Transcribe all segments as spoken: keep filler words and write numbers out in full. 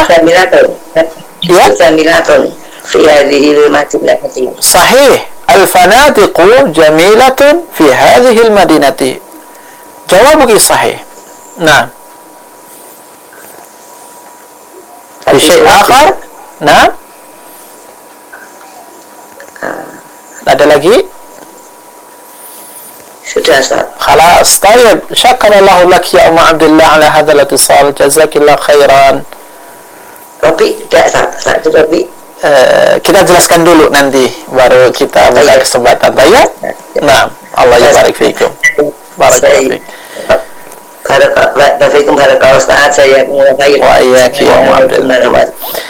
Zamilatun. Ya. Zamilatun. Fi hadhihi al-madinati. Sahih. Al-fanatiqu jamilatun fi hadhihi al-madinati. Jawabuki sahih. Nah. Fi syai' akhar? Nah. Ada lagi? Sudah, Ustaz. خلاص طيب شكر الله لك يا أم عبد الله على هذا الاتصال جزاك الله خيرا. Robi, tidak, Ustaz. Itu Robi. Uh, kita jelaskan dulu nanti baru kita buka kesempatan ya. Nah, Allah yabarik fiikum. Barakallahu fiik. Barakallahu fiikum barakallahu Ustaz. Saya mengulangi. Wa iyyaki ya Ummu Abdillah.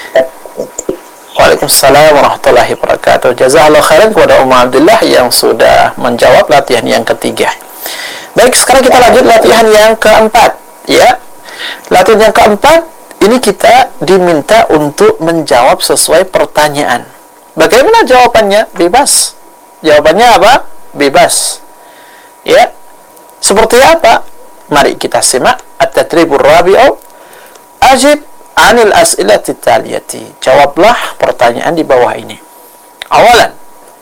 Waalaikumsalam warahmatullahi wabarakatuh. Jazakallahu khairan kepada Ummu Abdillah yang sudah menjawab latihan yang ketiga. Baik, sekarang kita lanjut latihan yang keempat, ya. Latihan yang keempat ini kita diminta untuk menjawab sesuai pertanyaan. Bagaimana jawabannya? Bebas. Jawabannya apa? Bebas. Ya. Seperti apa? Mari kita simak at-tadribur rabi'u. Ajib 'anil as'ilati taliyati. Jawablah pertanyaan di bawah ini. Awalan,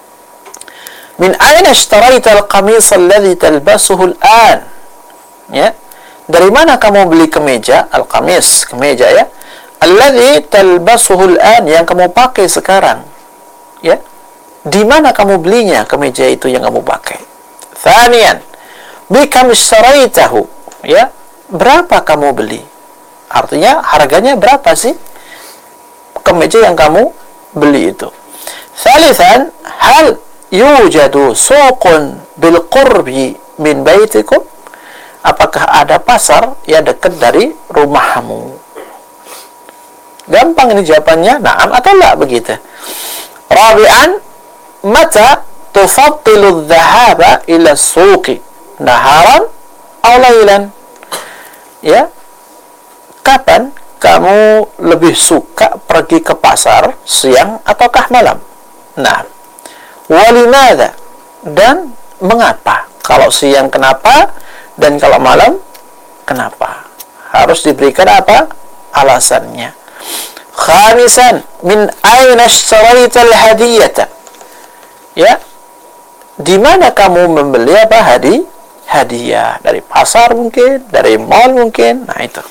min aina ishtaraita al-qamis alladhi talbasuhu al-an? Ya. Dari mana kamu beli kemeja, al-qamis, kemeja ya, alladhi talbasuhu al-an, yang kamu pakai sekarang, ya, di mana kamu belinya kemeja itu yang kamu pakai? Thaniyan, bikam ishtaraitahu, ya, berapa kamu beli? Artinya harganya berapa sih kemeja yang kamu beli itu? Thalithan, hal yujadu suqun bil qurbi min baitikum? Apakah ada pasar yang dekat dari rumahmu? Gampang ini jawabannya, na'am atau la, begitu. Rabi'an, mata tufaddilu dhahaba ila suqi naharan aw laylan? Ya, kapan kamu lebih suka pergi ke pasar, siang ataukah malam? Nah, walimada, dan mengapa? Kalau siang kenapa, dan kalau malam kenapa? Harus diberikan apa? Alasannya. Khamisan, min aina ishtaraita al-hadiyata? Ya, di mana kamu membeli apa? Hadi hadiah, dari pasar mungkin, dari mall mungkin. Nah, itu.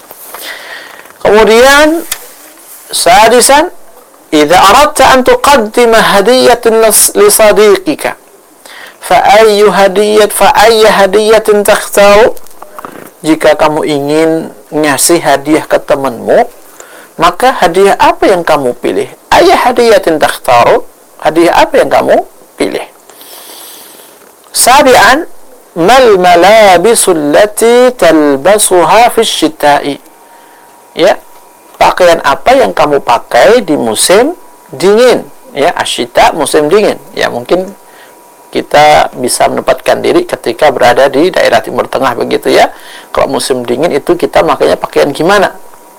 Kemudian sadisan, idza aradta an tuqaddima hadiyatan li sadiqika fa ayyu hadiyat fa ayyu hadiyatin takhtaru? Jika kamu ingin ngasih hadiah ke temanmu, maka hadiah apa yang kamu pilih? Ayyu hadiyatin takhtaru? Hadiah apa yang kamu pilih? Sabi'an, mal malabisul lati talbasuha fi syita'i? Ya, pakaian apa yang kamu pakai di musim dingin? Ya, asyita, musim dingin. Ya, mungkin kita bisa menempatkan diri ketika berada di daerah Timur Tengah begitu ya. Kalau musim dingin itu kita makanya pakaian gimana?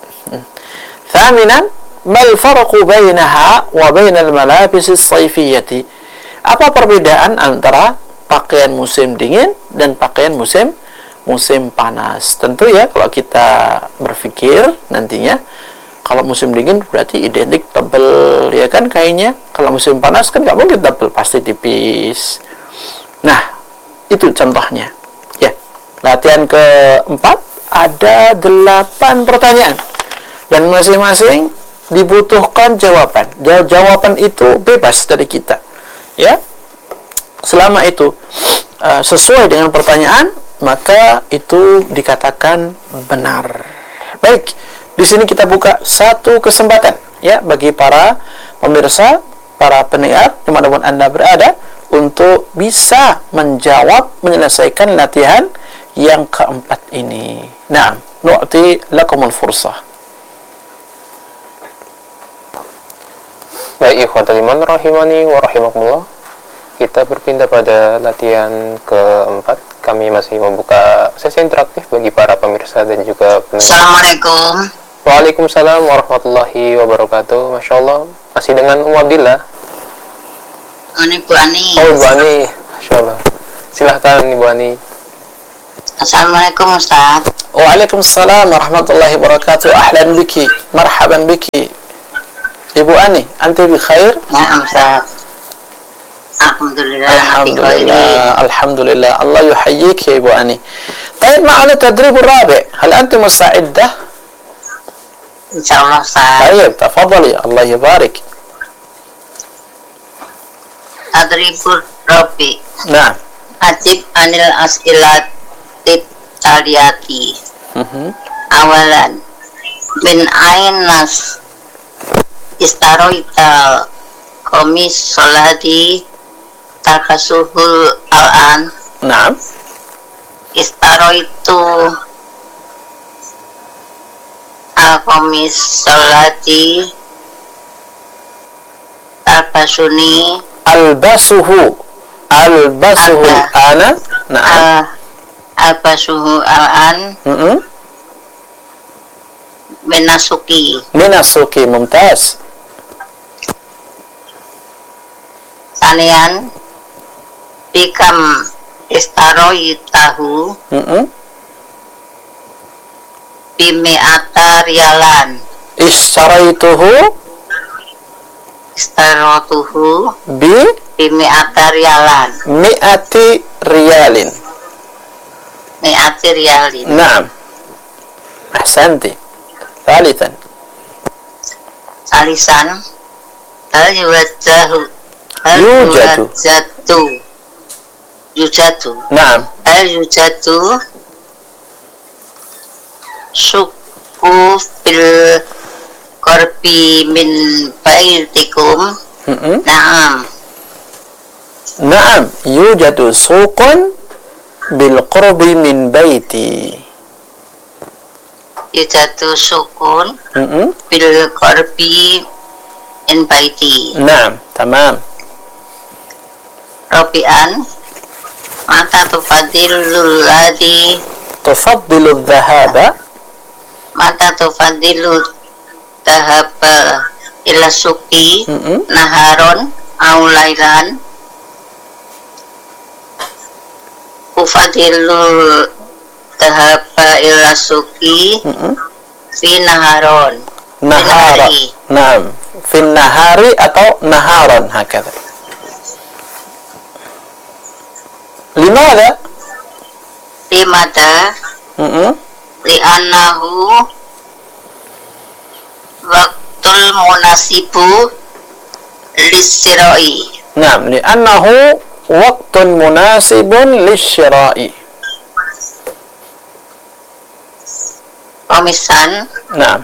Thaminan, mal farqu bainaha wa bainal malabis as-sayfiyyati? Apa perbedaan antara pakaian musim dingin dan pakaian musim musim panas? Tentu ya, kalau kita berpikir nantinya, kalau musim dingin berarti identik tebel, ya kan kainnya. Kalau musim panas kan nggak mungkin tebel, pasti tipis. Nah, itu contohnya. Ya, latihan keempat ada delapan pertanyaan dan masing-masing dibutuhkan jawaban. Jawaban itu bebas dari kita. Ya, selama itu uh, sesuai dengan pertanyaan, maka itu dikatakan benar. Baik. Di sini kita buka satu kesempatan ya bagi para pemirsa, para pendengar dimanapun Anda berada, untuk bisa menjawab, menyelesaikan latihan yang keempat ini. Nah, nu'ti lakumul fursah. Baik, ikhwatul iman rahimani wa rahimakumullah. Kita berpindah pada latihan keempat. Kami masih membuka sesi interaktif bagi para pemirsa dan juga pendengar. Assalamualaikum. Waalaikumsalam warahmatullahi wabarakatuh. Masya Allah, masih dengan Ummu Abdillah. Ini Bu Ani. Oh, Ibu Ani. Masya Allah. Silahkan Ibu Ani. Assalamualaikum Ustaz. Waalaikumsalam warahmatullahi wabarakatuh. Ahlan biki, marhaban biki. Ibu Ani, anti bi khair? Naam Ustaz. Alhamdulillah. Alhamdulillah. Alhamdulillah. Allah yuhayyik ya Ibu Ani. طيب معنا التدريب الرابع. هل أنت مستعدة؟ Insyaallah Ustaz. طيب تفضلي. الله يبارك. Adribur Rabi. نعم. Ajib anil as'ilatit taliyati. Mhm. Awalan min ainas istaroita komis soladi takasuhul al-an. نعم. Istaroitu al-komis soladi takasuni ألبسه ألبسه ألبس. الآن. نعم. al albasuhu al-an Mhm. benasuki. من السوق. ممتاز. Sanian bikam istaroitahu Mhm. bimi'ata rialan. اشتريته Istarotuhu بمئة bimi'ata rialan. ريال. Mi'ati rialin. نعم. أحسنت. ثالثا. Salisan hal yuwajahu hal Yujadu. yujadu yujadu نعم. hal yujadu suku fil korbi min baitikum. Mhm. Naam. نعم يوجد سوق بالقرب من بيتي. Yujadu sukun Mhm. bil korbi min baiti. نعم تمام. Robian mata tufadilul ladi تفضل الذهاب. mata tufadilul tahaba ila suki Mhm. naharon aulailan ufadilul tahaba ila suki Mhm. fi naharon نهارا. Finahari. نعم في النهار أو نهارا هكذا. لماذا؟ limada Mhm. li'annahu waktul munasibu lisiroi. نعم لأنه وقت مناسب للشراء. Komisan نعم.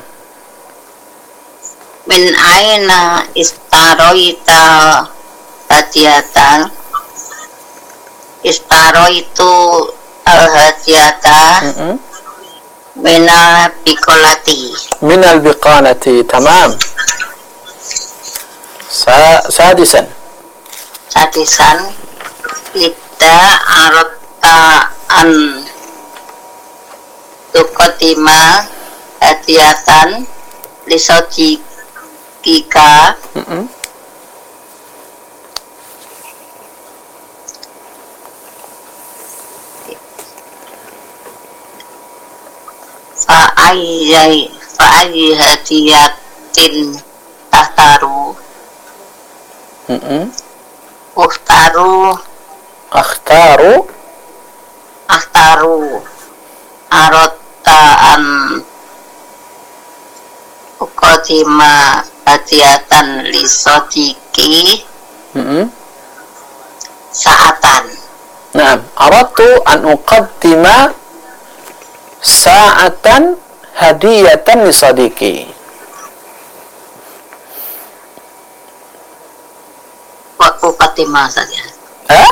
min aina istaroita hadiatan istaroitu al hadiata Mhm. mina bikolati. من البقالة. تمام. سا- سادسا. Sadisan ida arota an tukotima hadiatan lisojikika Mhm. fa'ayyai fa'ayyi hadiyatin tahtaru Mhm. uhtaru أختار ahtaru arota an ukotima hadiatan lisodiki Mhm. saatan. نعم أردت أن أقدم ساعة هدية لصديقي. Wa- upatima saja. أه؟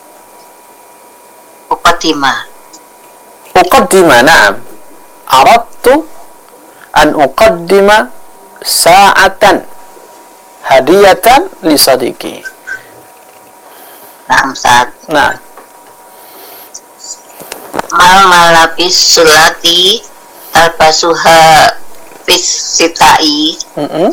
Upatima. أقدم. نعم أردت أن أقدم ساعة هدية لصديقي. Naam saat نعم. mal malapis sulati talbasuha fisitai Mhm.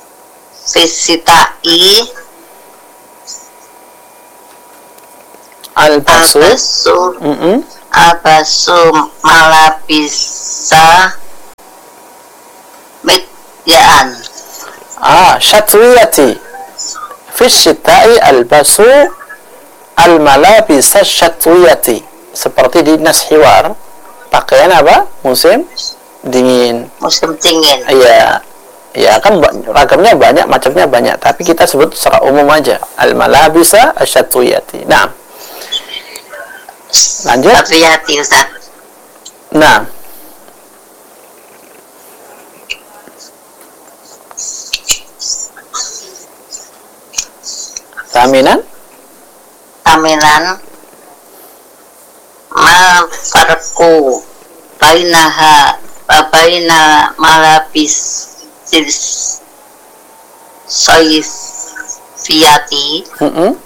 fisitai Albasu. Albasu Mm-mm. Albasu malabisa mityaan. Ah, syatwiyati. Fi syita'i albasu al-malabisa syatwiyati. Seperti di nas hiwar, pakaian apa? Musim dingin. Musim dingin. Iya. Ya kan ba- ragamnya banyak, macamnya banyak, tapi kita sebut secara umum aja. Al-malabisa asyatwiyati. Nah. Lanjut. Satwiyati Ustaz. Nah. Taminan. Taminan mal farku bainaha baina malabis sis soifiyati Mm-mm.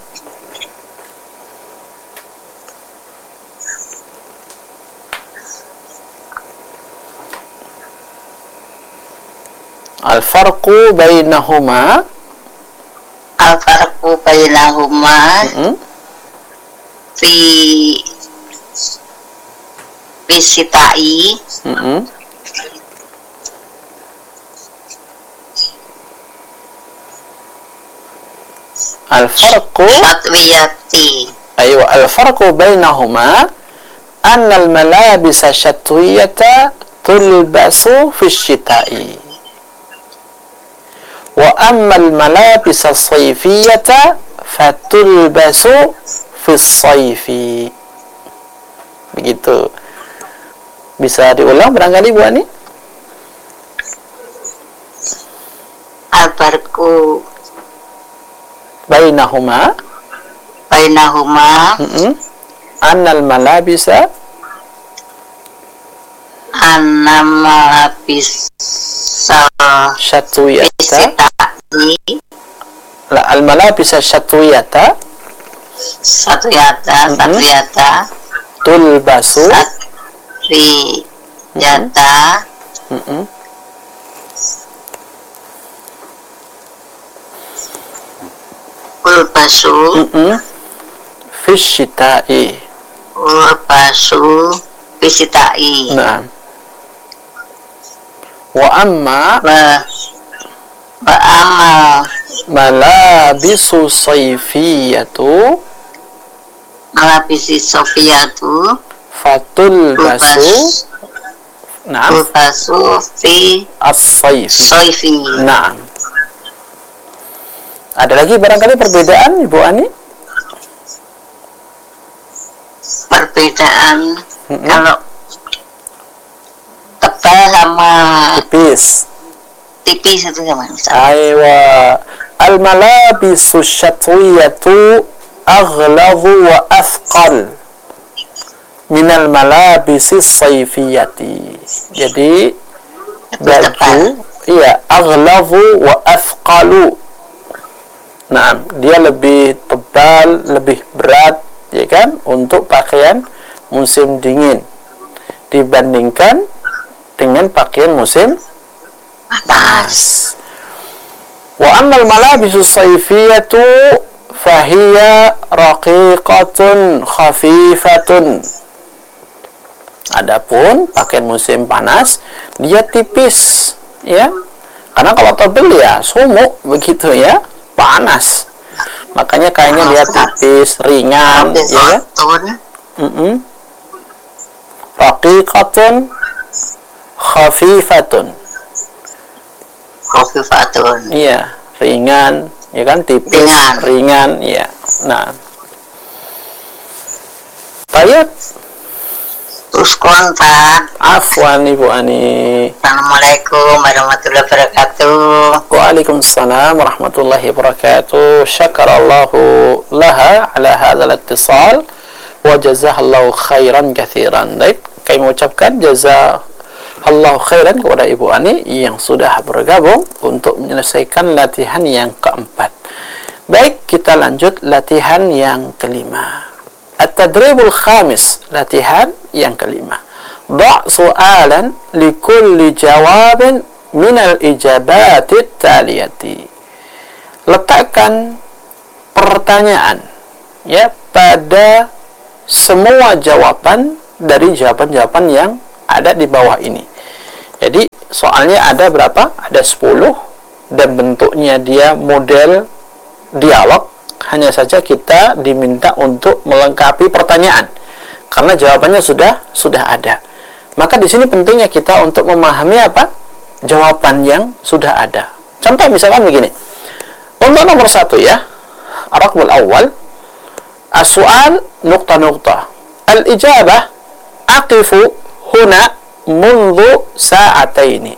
Al-farqu bainahuma. al farku bainahuma Mm-mm. fi fisitai Mm-mm. Al-farqu satwiyati. أيوة الفرق بينهما أن الملابس الشتوية تلبس في الشتاء وأما الملابس الصيفية فتلبس في الصيف. Begitu. Bisa diulang barangkali Bu Ani? al farku Bainahuma. bainahuma Mm-mm. Annal malabisa anna malabis syatwiyata. fisitai La al malabisa syatwiyata satwiyata satwiyata tulbasu. satwiyata Mm-mm. ulbasu Mm-mm. Fisyita'i. ulbasu fisitai Naam. Wa amma wa wa amal malabisu sayfiyatu malabisi sofiyatu fatulbasu. ulbas Naam. ulbasu fi As-sayfi. soifi. Naam. Ada lagi barangkali perbedaan Ibu Ani? Perbedaan Mm-mm. kalau tebal sama Tipis. tipis itu gimana Ustaz? Aywa. Al-malabisu syatwiyatu aghlazu wa athqal minal malabisi sayfiyati. Jadi baju, iya, aghlazu wa athqalu. Nah, dia lebih tebal, lebih berat, ya kan, untuk pakaian musim dingin dibandingkan dengan pakaian musim panas. Wa ammal malabisu sayfiyatu fahiya raqiqatun khafifatun. Adapun pakaian musim panas dia tipis, ya. Karena kalau tebal ya sumuk begitu ya, panas. Makanya kayaknya dia tipis, ringan, ya kan? Raqiqatun Mm-mm. Raqiqatun khafifatun. khafifatun Iya, ringan, ya kan, tipis, Ringan. ringan, iya. Nah. Baik, terus kontak. afwan Ibu Ani. Assalamualaikum warahmatullahi wabarakatuh. Waalaikumsalam warahmatullahi wabarakatuh. Syakarallahu laha ala hadzal ittisal wa jazakallahu khairan katsiran. Baik, kami mengucapkan jazakallahu khairan kepada Ibu Ani yang sudah bergabung untuk menyelesaikan latihan yang keempat. Baik, kita lanjut latihan yang kelima. At-tadribul khamis, latihan yang kelima. Da' su'alan li kulli jawabin min al-ijabati taliyati. Letakkan pertanyaan ya pada semua jawaban dari jawaban-jawaban yang ada di bawah ini. Jadi soalnya ada berapa? Ada sepuluh, dan bentuknya dia model dialog. Hanya saja kita diminta untuk melengkapi pertanyaan karena jawabannya sudah sudah ada. Maka di sini pentingnya kita untuk memahami apa? Jawaban yang sudah ada. Contoh misalkan begini. Untuk nomor satu ya, Ar-Raqmul Awal, as-su'al nukta-nukta. Al-ijabah aqifu huna mundu sa'ataini.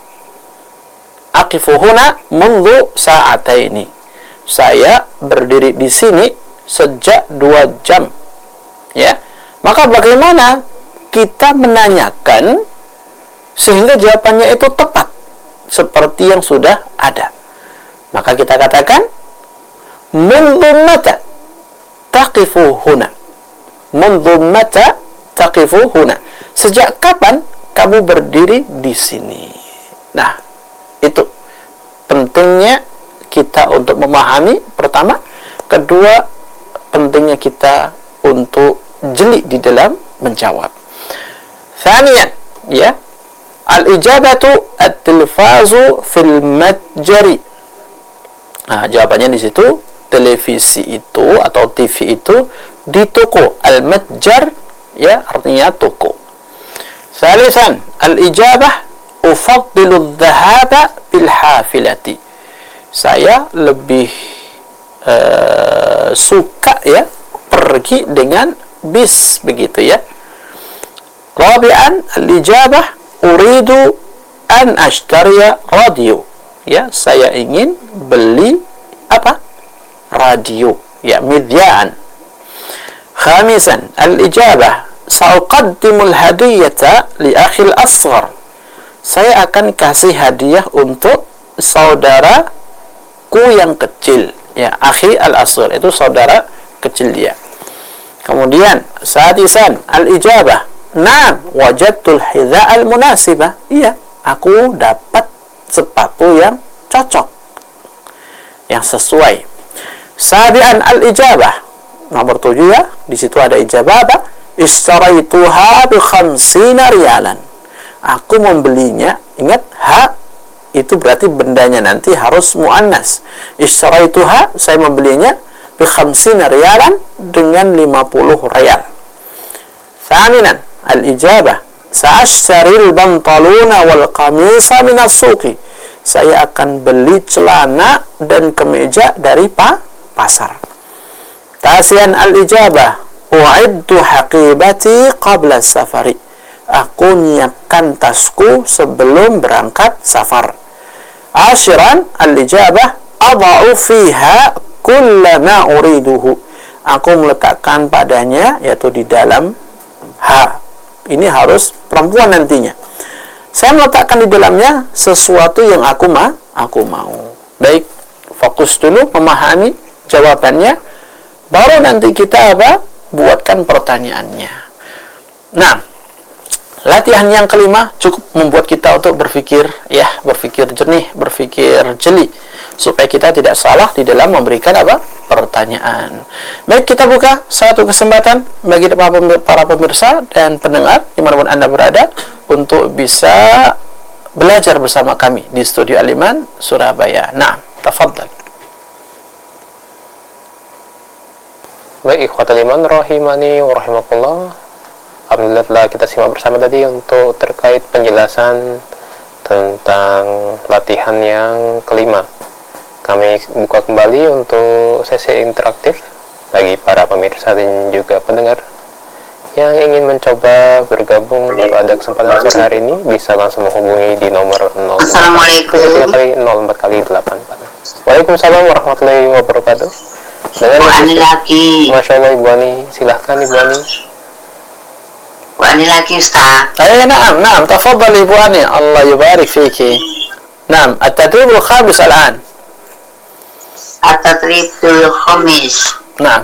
Aqifu huna mundu sa'ataini. Saya berdiri di sini sejak dua jam. Ya. Maka bagaimana kita menanyakan sehingga jawabannya itu tepat seperti yang sudah ada? Maka kita katakan mundu mata taqifu huna. Mundu mata taqifu huna. Sejak kapan kamu berdiri di sini? Nah, itu pentingnya kita untuk memahami pertama, kedua pentingnya kita untuk jeli di dalam menjawab. Thaniyan, ya, al-ijabatu at-tilfazu fil matjari. Nah, jawabannya di situ, televisi itu atau T V itu di toko. Al-matjar, ya, artinya toko. Thalithan, al-ijabah ufaddilu dhahaba bil hafilati. Saya lebih uh, suka ya pergi dengan bis, begitu ya. Rabi'an, al-ijabah uridu an ashtariya radio. Ya, saya ingin beli apa? Radio, ya, midyaan. Khamisan, al-ijabah sa'uqaddimul hadiyata li akhil asghar. Saya akan kasih hadiah untuk saudaraku yang kecil, ya, akhi al-asghar, itu saudara kecil dia. Kemudian sadisan, al-ijabah na'am wajadtul hidha'al munasibah. Iya, aku dapat sepatu yang cocok, yang sesuai. Sabian, al-ijabah nomor tujuh ya, di situ ada ijabah apa? Ishtaraituha bi khamsina riyalan. Aku membelinya, ingat ha itu berarti bendanya nanti harus muannas. Ishtaraituha, saya membelinya bi khamsina riyalan, dengan lima puluh riyal. Thaminan, al-ijabah sa'ashtaril bantaluna wal qamisa minas suqi. Saya akan beli celana dan kemeja dari pa pasar. Tasian, al-ijabah u'iddu haqibati qabla safari. Aku nyiapkan tasku sebelum berangkat safar. Ashiran, al-ijabah ada'u fiha kulla ma uriduhu. Aku meletakkan padanya, yaitu di dalam ha. Ini harus perempuan nantinya. Saya meletakkan di dalamnya sesuatu yang aku ma, aku mau. Baik, fokus dulu memahami jawabannya, baru nanti kita apa? Buatkan pertanyaannya. Nah, latihan yang kelima cukup membuat kita untuk berpikir, ya, berpikir jernih, berpikir jeli, supaya kita tidak salah di dalam memberikan apa? Pertanyaan. Baik, kita buka satu kesempatan bagi para pemirsa dan pendengar dimanapun Anda berada untuk bisa belajar bersama kami di Studio Al-Iman Surabaya. Nah, tafadhal. Baik, ikhwatul iman rahimani wa rahimakumullah. Alhamdulillah telah kita simak bersama tadi untuk terkait penjelasan tentang latihan yang kelima. Kami buka kembali untuk sesi interaktif bagi para pemirsa dan juga pendengar yang ingin mencoba bergabung pada kesempatan sore hari ini, bisa langsung menghubungi di nomor nol empat kali delapan empat. Waalaikumsalam warahmatullahi wabarakatuh. Dengan Bu Ani lagi. Masya Allah, Ibu Ani, silahkan Ibu Ani. Bu Ani lagi, Ustaz. Ayo, naam, naam, tafadhal Ibu Ani, Allah yubarik fiki. Naam, at-tadribul khamis al-an. At-tadribul khamis. Naam.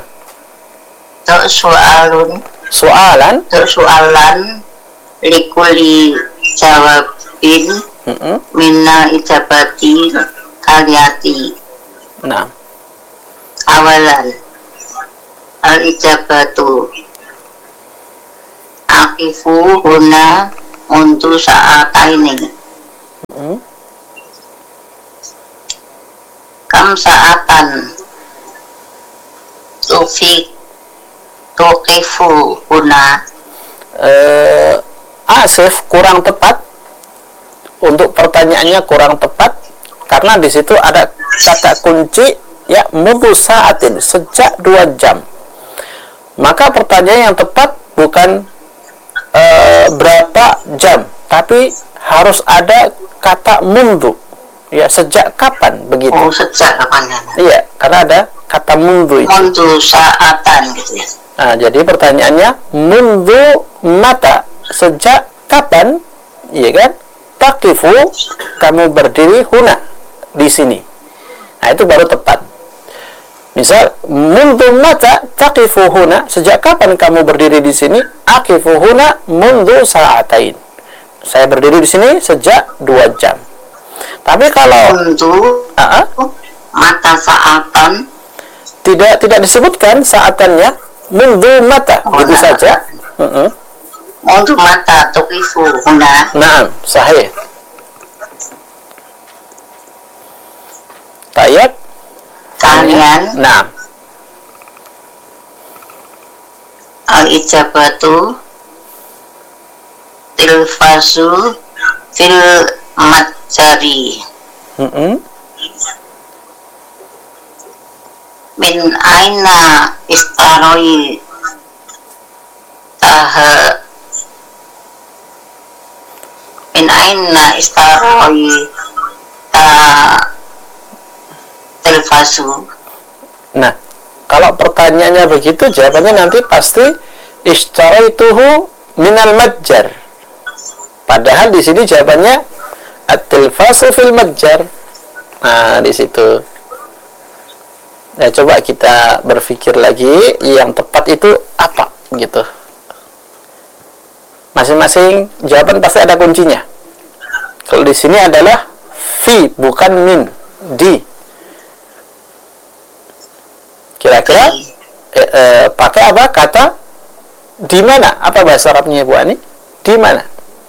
Soalun. Soalan. Soalan likuli jawabin Mm-mm. minna ijabati kaliyati. Naam. Awalan al-ijabatu Akifu huna untuk saat ini. Hmm. Kam saatan tufik tukifu huna. Uh, asif kurang tepat untuk pertanyaannya, kurang tepat karena di situ ada kata kunci ya, mundu saatin, sejak dua jam. Maka pertanyaan yang tepat bukan uh, berapa jam, tapi harus ada kata mundu, ya, sejak kapan begitu. Oh, sejak kapan? Iya, karena ada kata mundu itu. Mundu saatan gitu ya. Nah, jadi pertanyaannya mundu mata, sejak kapan, iya kan? Taqifu, kamu berdiri huna, di sini. Nah, itu baru tepat. Misal, mundu mata taqifu huna, sejak kapan kamu berdiri di sini? Aqifu huna mundu sa'atain. Saya berdiri di sini sejak dua jam. Tapi kalau Mundu uh, mata saatan tidak tidak disebutkan saatannya, mundu mata, Oh, itu nah. saja. Uh-uh. mundu mata tukifu huna. Naam, sahih. Tayyib. Kalian Naam. al-ijabatu tilfasu fil matjari Mm-mm. min aina istaroi taha min aina istaroi ta tilfasu. Nah, kalau pertanyaannya begitu, jawabannya nanti pasti ishtaraituhu minal matjar. Padahal di sini jawabannya at-tilfasu fil matjar. Nah, di situ. Nah, coba kita berpikir lagi yang tepat itu apa gitu. Masing-masing jawaban pasti ada kuncinya. Kalau di sini adalah fi, bukan min, di. Kira-kira eh, eh, pakai apa kata di mana? Apa bahasa Arabnya Bu Ani? Di mana?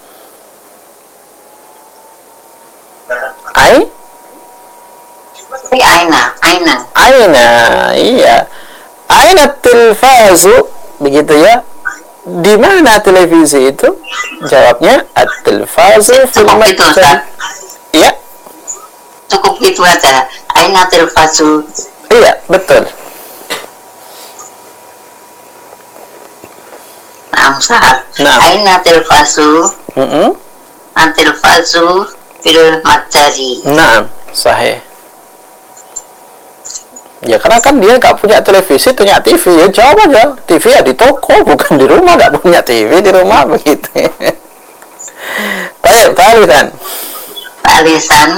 Ai? Fi aina, aina. Aina, iya. Aina tilfazu, begitu ya. Di mana televisi itu? Jawabnya at-tilfazu fil Cukup itu, Ustaz. matjar. Iya, Cukup itu aja. Aina tilfasu. iya, betul. Nah, Ustaz. Nah. Aina tilfasu, Mm-mm. antilfasu fil matjari. Nah, sahih. Ya karena kan dia nggak punya televisi, punya T V, ya jawab aja. T V ya di toko, bukan di rumah. Nggak punya T V di rumah, begitu. Baik, talisan. Balisan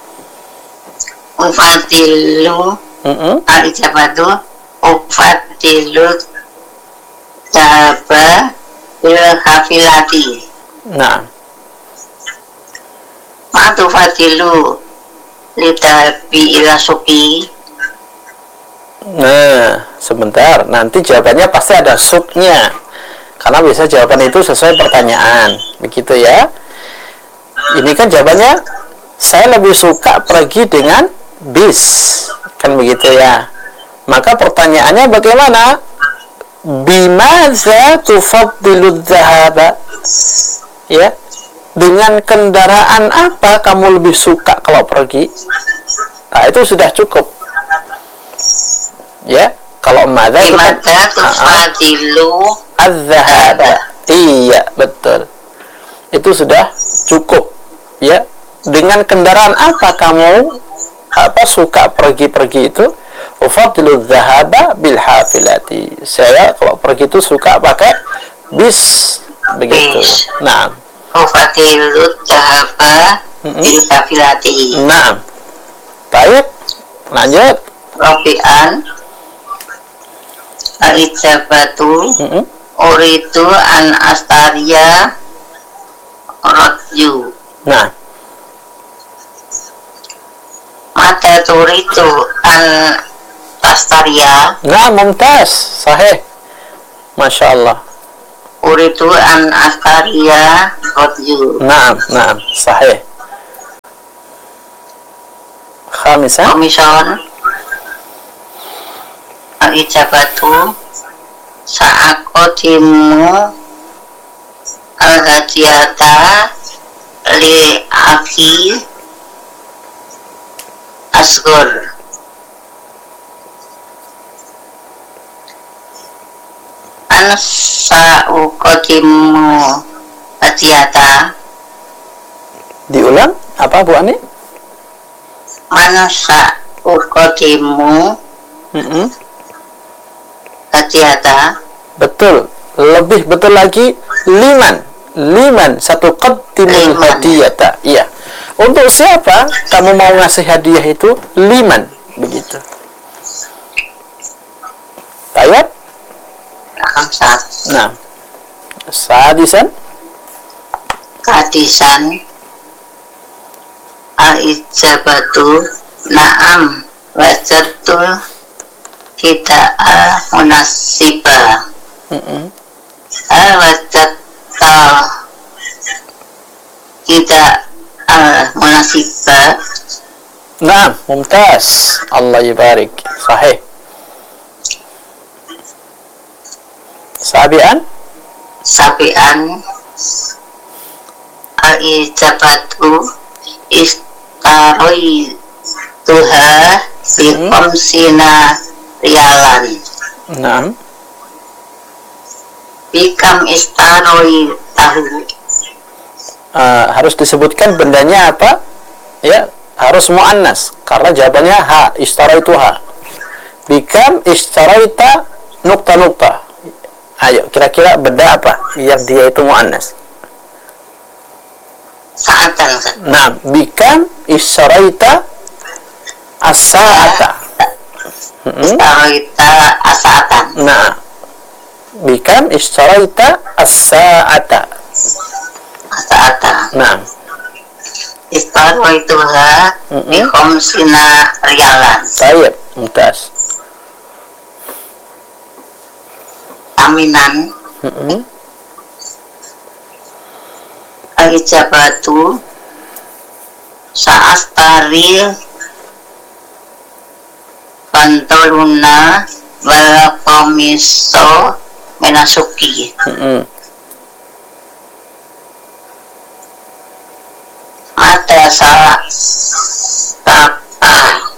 ufatilu Mm-mm. al-ijabatu ufatilu jaba bil hafilati. Nah, Ma'tufatilu lidabi ila suki. nah, sebentar. Nanti jawabannya pasti ada suknya. Karena bisa jawaban itu sesuai pertanyaan, begitu ya. Ini kan jawabannya, saya lebih suka pergi dengan bis, kan begitu ya. Maka pertanyaannya bagaimana? Bimadza tufaddilu dzahaba? Ya, dengan kendaraan apa kamu lebih suka kalau pergi? Nah, itu sudah cukup. Ya, kalau madza itu kan Bimada tufadilu az-zahaba. Iya, betul. Itu sudah cukup. Ya, dengan kendaraan apa kamu apa suka pergi-pergi itu? Ufadilu dzahaba bil hafilati. Saya kalau pergi itu suka pakai bis, begitu. Bis. Nah, ufatilu jahaba Mm-mm. bil hafilati. nah. Baik, lanjut. Robian al-ijabatu Mm-mm. uridu an astaria radyu. Nah, Mata turidu an astaria nah, mumtaz, sahih. Masya Allah. uridu an astariya radyu. Naam, naam, sahih. Khamisan. Komison al-ijabatu sa'aqodimu al-hadiyata li aki asgur. An sa'aqodimu hadiyata. Diulang apa Bu Ani? Man sa'aqodimu Mm-mm. hadiyata. Betul. Lebih betul lagi liman. Liman satu qaddimul Liman. hadiyata. Iya. Untuk siapa kamu mau ngasih hadiah itu? Liman. Begitu. Ayat. Kamsat Nah. Sadisan. kadisan al-ijabatu na'am wajatul hida'a munasibah. Mm-mm. Al-wajatul hida'a munasibah. Nah, mumtaz. Allah yabarik. Sahih. Sabian. Sabian al-ijabatu istaroi tuha bikom sina rialan. Naam. Bikam istaroi tahu. Uh, harus disebutkan bendanya apa? Ya, harus muannas karena jawabannya ha, ishtaraituha. Bikam ishtaraita nukta-nukta. Ayo, kira-kira benda apa yang dia itu muannas? Saatan. Nah, bikam ishtaraita as-sa'ata. Mm-mm. Istaraita asatan. Nah, bikam ishtaraita as-sa'ata. Asata. Nah, Istaraituha Mm-mm. bikom sina rialan. baik, mumtaz. Aminan Mm-mm. al-ijabatu sa'astari pantoluna wal komiso menasuki. Mm-mm. Mata sa tata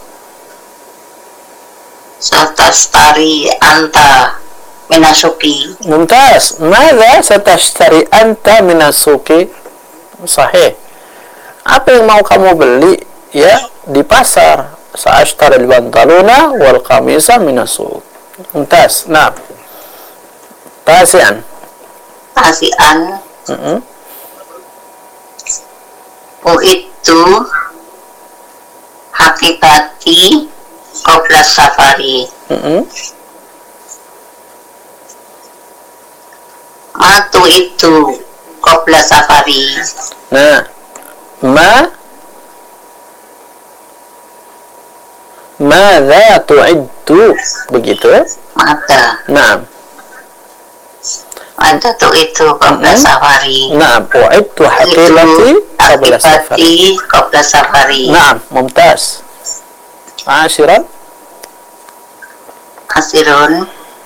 satastari anta menasuki. Mumtaz. Mada satashtari anta minasuki? Sahih. Apa yang mau kamu beli ya di pasar? Sa'ashtari al-bantaluna wal qamisa minasuq. Mumtaz. Nah. Tasian. Asian Mm-mm. itu hakikati qabla safari. Mm-mm. Matu itu qabla safari. Nah. Ma Mada tu'iddu? Begitu. Mata Nah. Mata tu itu qabla Mm-mm. safari. Nah, u'iddu hafilati qabla safari. Hakikati qabla safari. Nah, mumtaz. Ashiran. Asirun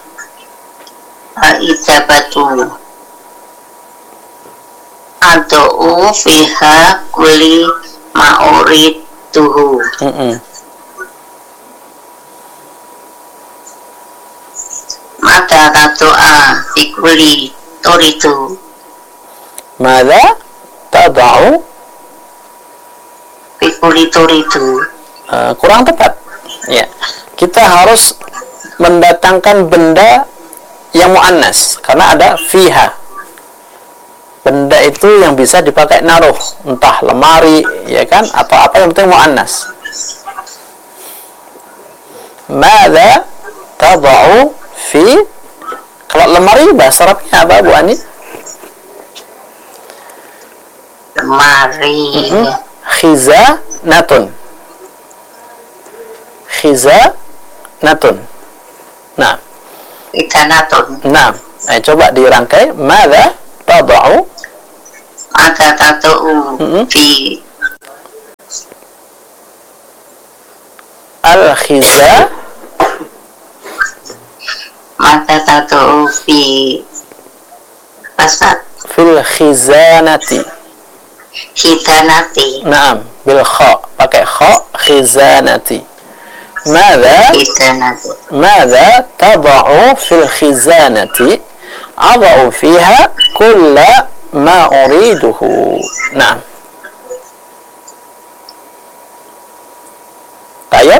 al-ijabatu adu'u fiha kuli ma'uriduhu. Mm-mm. Mata tatu'a fikuli turidu. Mada tada'u? Fikuli turidu. Uh, kurang tepat. Ya. Kita harus mendatangkan benda yang muannas karena ada fiha. Benda itu yang bisa dipakai naruh, entah lemari, ya kan, atau apa yang penting muannas. Mada tada'u fi? Kalau lemari bahasa Arabnya apa, Bu Ani? Lemari. Mm-hmm. Khizanatun. Khizanatun. Nah, Ikanatun. nah, Eh, coba dirangkai. Madza tada'u? Mata tatu'u Mm-mm. fi Al-khiza Mata tatu'u fi Pasat fil khizanati. Hitanati Naam, bil kha. Pakai kha, khizanati. Madza Hitanati ماذا تضع في الخزانة أضع فيها كل ما أريده نعم طيب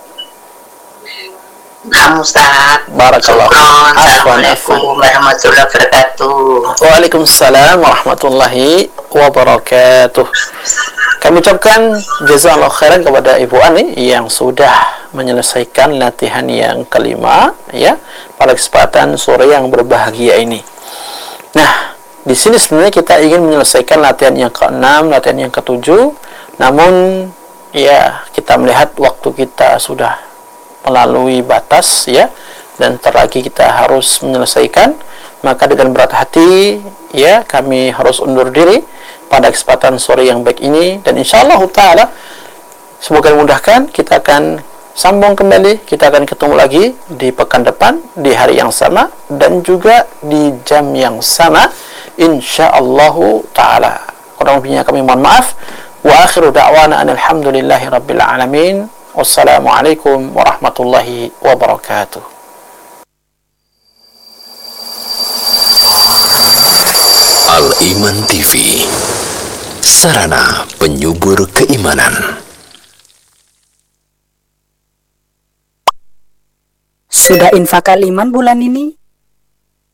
Nah Ustaz Barakallah. Syukron. Afwan, Assalamualaikum warahmatullahi wabarakatuh. Waalaikumsalam warahmatullahi wabarakatuh. Kami ucapkan jazakallahu khairan kepada Ibu Ani yang sudah menyelesaikan latihan yang kelima ya pada kesempatan sore yang berbahagia ini. Nah, di sini sebenarnya kita ingin menyelesaikan latihan yang keenam, latihan yang ketujuh, namun ya kita melihat waktu kita sudah melalui batas ya, dan terlagi kita harus menyelesaikan, maka dengan berat hati ya kami harus undur diri pada kesempatan sore yang baik ini, dan insyaallah taala semoga dimudahkan kita akan sambung kembali, kita akan ketemu lagi di pekan depan di hari yang sama dan juga di jam yang sama insyaallah taala. Kurang lebihnya kami mohon maaf. Wa akhiru da'wana alhamdulillahi rabbil alamin. Wassalamualaikum warahmatullahi wabarakatuh. Al-Iman T V, sarana penyubur keimanan. Sudah infak Al-Iman bulan ini?